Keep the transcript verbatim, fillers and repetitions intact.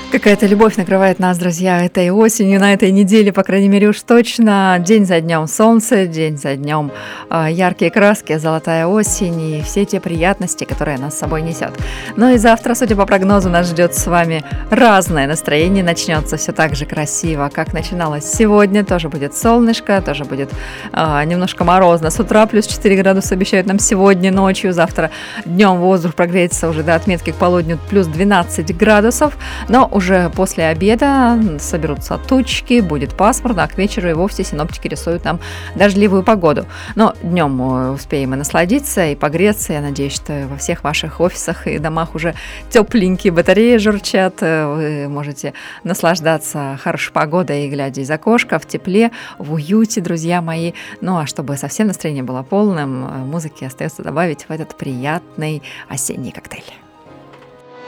Какая-то любовь накрывает нас, друзья, этой осенью, на этой неделе, по крайней мере, уж точно. День за днем солнце, день за днем а, яркие краски, золотая осень и все те приятности, которые она с собой несет. Ну и завтра, судя по прогнозу, нас ждет с вами разное настроение. Начнется все так же красиво, как начиналось сегодня. Тоже будет солнышко, тоже будет а, немножко морозно. С утра плюс четыре градуса обещают нам сегодня, ночью. Завтра днем воздух прогреется уже до отметки к полудню плюс двенадцать градусов. Но уже после обеда соберутся тучки, будет пасмурно, а к вечеру и вовсе синоптики рисуют нам дождливую погоду. Но днем мы успеем и насладиться, и погреться. Я надеюсь, что во всех ваших офисах и домах уже тепленькие батареи журчат. Вы можете наслаждаться хорошей погодой, глядя из окошка, в тепле, в уюте, друзья мои. Ну а чтобы совсем настроение было полным, музыки остается добавить в этот приятный осенний коктейль.